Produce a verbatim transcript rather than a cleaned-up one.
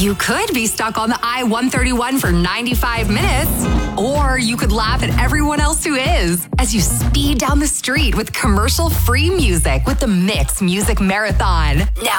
You could be stuck on the I one thirty-one for ninety-five minutes, or you could laugh at everyone else who is as you speed down the street with commercial-free music with the Mix Music Marathon. Now